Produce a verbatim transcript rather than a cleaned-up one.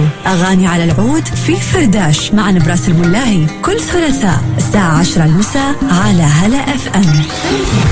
أغاني على العود في فرداش مع نبراس الملاهي كل ثلاثاء الساعة عشرة المساء على هلا اف ام.